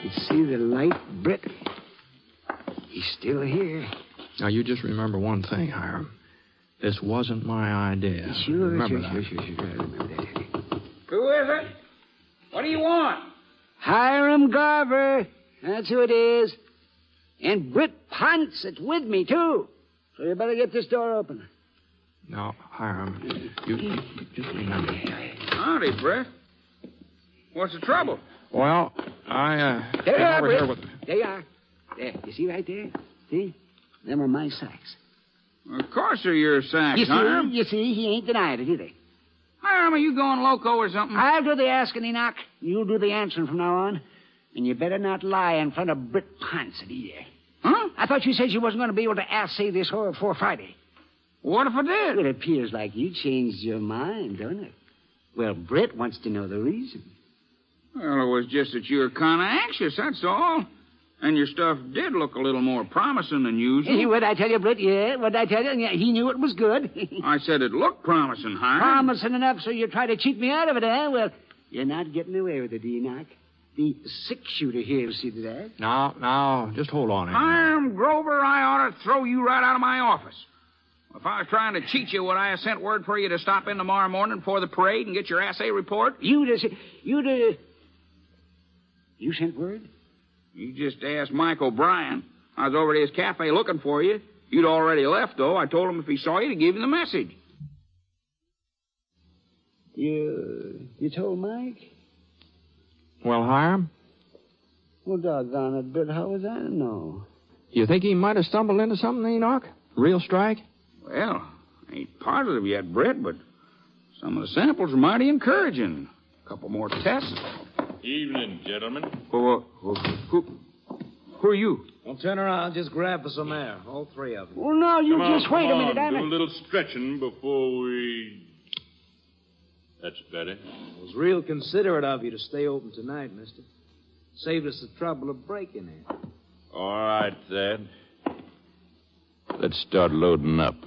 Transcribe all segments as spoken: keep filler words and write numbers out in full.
could see the light, Britt. He's still here. Now, you just remember one thing, Hiram. This wasn't my idea. Sure, remember sure, that. sure, sure, sure. I remember that. Who is it? What do you want? Hiram Garver. That's who it is. And Britt Ponce, it's with me, too. So you better get this door open. Now, Hiram, you, you, you just remember. Howdy, Brett. What's the trouble? Well, I, uh... There came you are, over Britt. here with... There you are. There. You see right there? See? Them are my sacks. Of course they're your sacks, You see? Hiram. You see? He ain't denied it, either. Hiram, are you going loco or something? I'll do the asking, Enoch. You'll do the answering from now on. And you better not lie in front of Britt Ponce either. Huh? I thought you said you wasn't going to be able to assay this horror before Friday. What if I did? Well, it appears like you changed your mind, don't it? Well, Britt wants to know the reason. Well, it was just that you were kind of anxious, that's all. And your stuff did look a little more promising than usual. What'd I tell you, Britt? Yeah, what'd I tell you? Yeah, he knew it was good. I said it looked promising, Hiram. Promising enough so you try to cheat me out of it, eh? Well, you're not getting away with it, Enoch. The six-shooter here will see to that. Now, now, just hold on. Hiram Grover, I ought to throw you right out of my office. If I was trying to cheat you, would I have sent word for you to stop in tomorrow morning before the parade and get your assay report? You'd have... You'd have... You sent word? You just asked Mike O'Brien. I was over at his cafe looking for you. You'd already left, though. I told him if he saw you to give him the message. You... You told Mike? Well, Hiram? Well, doggone it, Britt, how was I to know? You think he might have stumbled into something, Enoch? Real strike? Well, I ain't positive yet, Britt, but some of the samples are mighty encouraging. A couple more tests. Evening, gentlemen. Who, who, who, who are you? Don't turn around. Just grab for some air. All three of you. Well, no, you Come just on, wait come a minute. on. I'm Do a little stretching before we... That's better. It was real considerate of you to stay open tonight, mister. Saved us the trouble of breaking in. All right, Thad. Let's start loading up.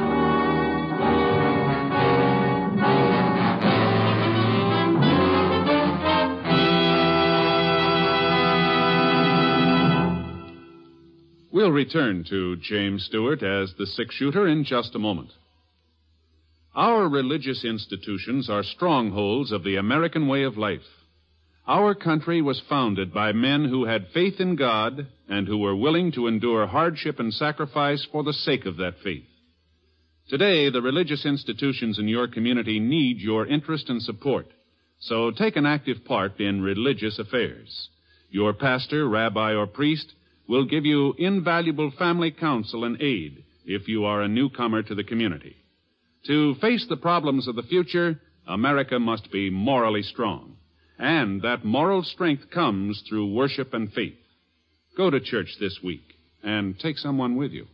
We'll return to James Stewart as the six-shooter in just a moment. Our religious institutions are strongholds of the American way of life. Our country was founded by men who had faith in God and who were willing to endure hardship and sacrifice for the sake of that faith. Today, the religious institutions in your community need your interest and support, so take an active part in religious affairs. Your pastor, rabbi, or priest will give you invaluable family counsel and aid if you are a newcomer to the community. To face the problems of the future, America must be morally strong. And that moral strength comes through worship and faith. Go to church this week and take someone with you.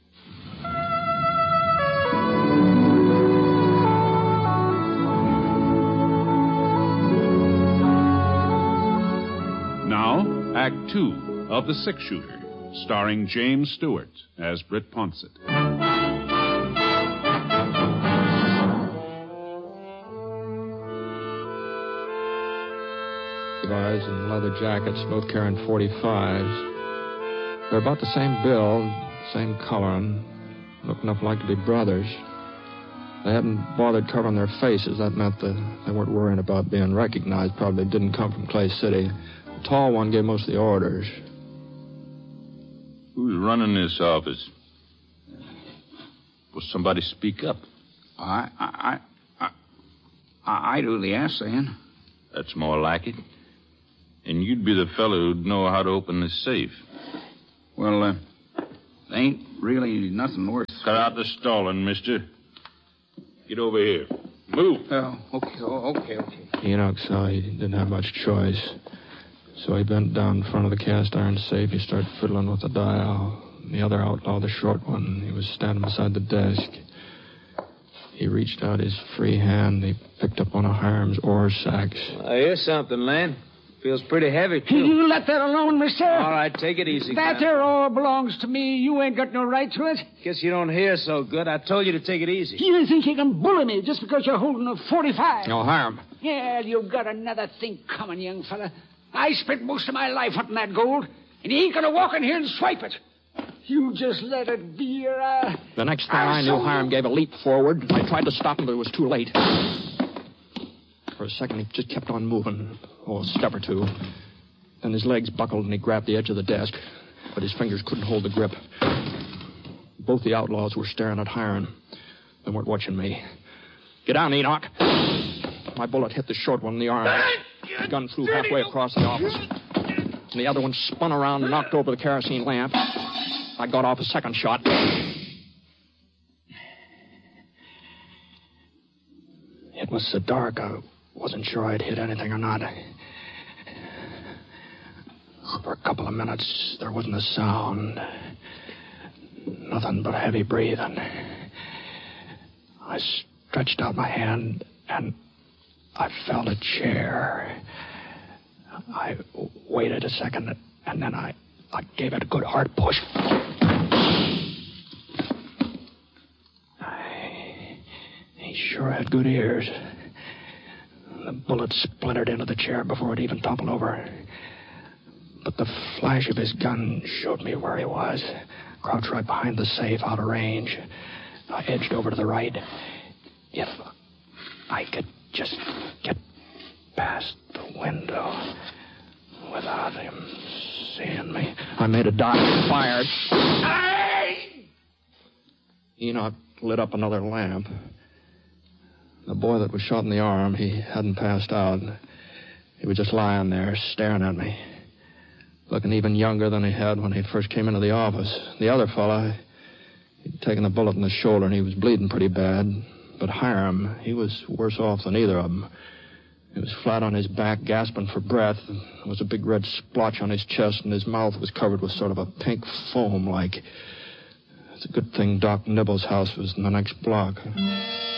Now, Act Two of The Six-Shooter, starring James Stewart as Britt Ponce. Guys in leather jackets, both carrying forty-fives. They're about the same build, same coloring, look enough like to be brothers. They hadn't bothered covering their faces. That meant that they weren't worrying about being recognized. Probably didn't come from Clay City. The tall one gave most of the orders. Who's running this office? Will somebody speak up? I, I, I, I, I do the assaying. That's more like it. And you'd be the fellow who'd know how to open this safe. Well, uh, there ain't really nothing worth... Cut out the stalling, mister. Get over here. Move. Oh, okay, oh, okay, okay. Enoch saw he didn't have much choice. So he bent down in front of the cast iron safe. He started fiddling with the dial. The other outlaw, the short one, he was standing beside the desk. He reached out his free hand. He picked up one of Hiram's ore sacks. I hear something, Len. Feels pretty heavy, too. You let that alone, mister. All right, take it easy, That Cap. there ore belongs to me. You ain't got no right to it. Guess you don't hear so good. I told you to take it easy. You think you can bully me just because you're holding a forty-five? Oh, Hiram. Yeah, you've got another thing coming, young fella. I spent most of my life hunting that gold, and you ain't gonna walk in here and swipe it. You just let it be, or uh... The next thing I knew, Hiram gave a leap forward. I tried to stop him, but it was too late. For a second, he just kept on moving. Oh, a step or two. Then his legs buckled, and he grabbed the edge of the desk. But his fingers couldn't hold the grip. Both the outlaws were staring at Hiram. They weren't watching me. Get down, Enoch. My bullet hit the short one in the arm. The gun flew halfway across the office. And the other one spun around and knocked over the kerosene lamp. I got off a second shot. It was so dark, I wasn't sure I'd hit anything or not. For a couple of minutes, there wasn't a sound. Nothing but heavy breathing. I stretched out my hand, and I felt a chair. I waited a second, and then I, I gave it a good hard push. I, he sure had good ears. The bullet splintered into the chair before it even toppled over. But the flash of his gun showed me where he was. Crouched right behind the safe, out of range. I edged over to the right. If I could just get past the window without him seeing me. I made a dive and fired. Hey! Enoch lit up another lamp. The boy that was shot in the arm, he hadn't passed out. He was just lying there, staring at me. Looking even younger than he had when he first came into the office. The other fella, he'd taken the bullet in the shoulder, and he was bleeding pretty bad. But Hiram, he was worse off than either of them. He was flat on his back, gasping for breath. There was a big red splotch on his chest, and his mouth was covered with sort of a pink foam like. It's a good thing Doc Nibble's house was in the next block.